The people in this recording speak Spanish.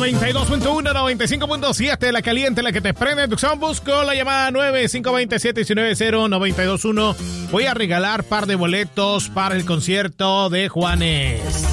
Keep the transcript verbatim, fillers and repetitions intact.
noventa y dos punto uno, noventa y cinco punto siete, la caliente, la que te prende. Tucson, busco la llamada nueve cinco dos siete uno nueve cero nueve dos uno. Voy a regalar par de boletos para el concierto de Juanes.